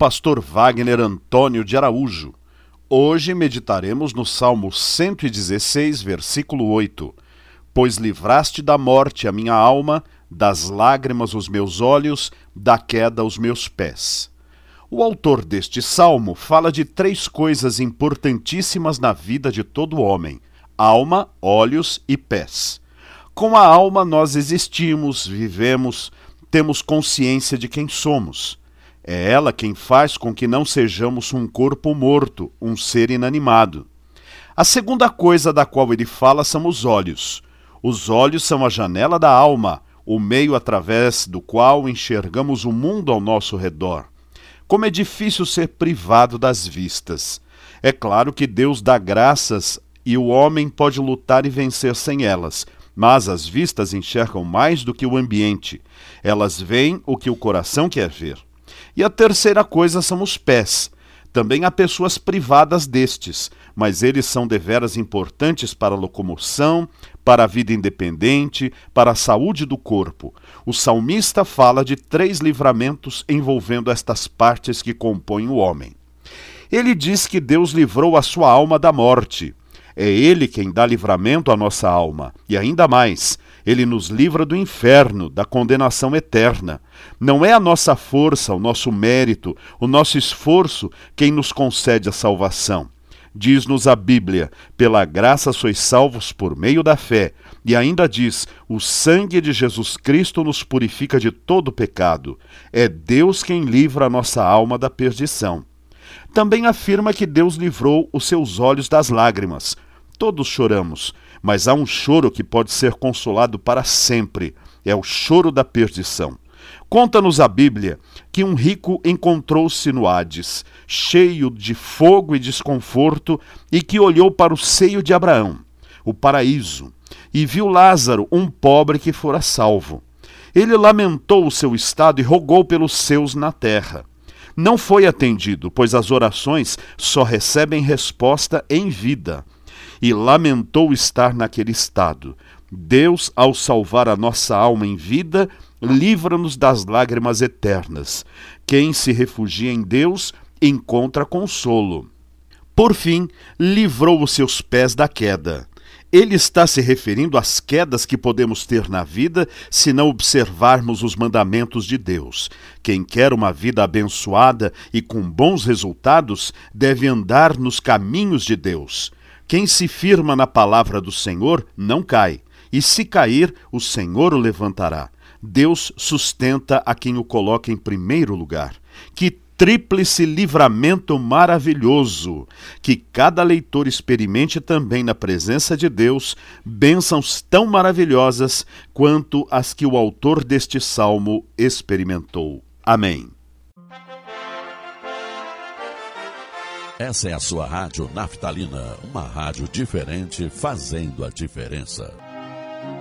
pastor Wagner Antônio de Araújo. Hoje meditaremos no Salmo 116, versículo 8. Pois livraste da morte a minha alma, das lágrimas os meus olhos, da queda os meus pés. O autor deste salmo fala de três coisas importantíssimas na vida de todo homem: alma, olhos e pés. Com a alma nós existimos, vivemos, temos consciência de quem somos. É ela quem faz com que não sejamos um corpo morto, um ser inanimado. A segunda coisa da qual ele fala são os olhos. Os olhos são a janela da alma, o meio através do qual enxergamos o mundo ao nosso redor. Como é difícil ser privado das vistas. É claro que Deus dá graças e o homem pode lutar e vencer sem elas, mas as vistas enxergam mais do que o ambiente. Elas veem o que o coração quer ver. E a terceira coisa são os pés. Também há pessoas privadas destes, mas eles são deveras importantes para a locomoção, para a vida independente, para a saúde do corpo. O salmista fala de 3 livramentos envolvendo estas partes que compõem o homem. Ele diz que Deus livrou a sua alma da morte. É Ele quem dá livramento à nossa alma. E ainda mais, Ele nos livra do inferno, da condenação eterna. Não é a nossa força, o nosso mérito, o nosso esforço quem nos concede a salvação. Diz-nos a Bíblia: pela graça sois salvos por meio da fé. E ainda diz: o sangue de Jesus Cristo nos purifica de todo pecado. É Deus quem livra a nossa alma da perdição. Também afirma que Deus livrou os seus olhos das lágrimas. Todos choramos, mas há um choro que pode ser consolado para sempre. É o choro da perdição. Conta-nos a Bíblia que um rico encontrou-se no Hades, cheio de fogo e desconforto, e que olhou para o seio de Abraão, o paraíso, e viu Lázaro, um pobre que fora salvo. Ele lamentou o seu estado e rogou pelos seus na terra. Não foi atendido, pois as orações só recebem resposta em vida. E lamentou estar naquele estado. Deus, ao salvar a nossa alma em vida, livra-nos das lágrimas eternas. Quem se refugia em Deus encontra consolo. Por fim, livrou os seus pés da queda. Ele está se referindo às quedas que podemos ter na vida se não observarmos os mandamentos de Deus. Quem quer uma vida abençoada e com bons resultados deve andar nos caminhos de Deus. Quem se firma na palavra do Senhor não cai, e se cair, o Senhor o levantará. Deus sustenta a quem o coloca em primeiro lugar. Que tríplice livramento maravilhoso! Que cada leitor experimente também na presença de Deus bênçãos tão maravilhosas quanto as que o autor deste salmo experimentou. Amém. Essa é a sua rádio Naftalina, uma rádio diferente fazendo a diferença.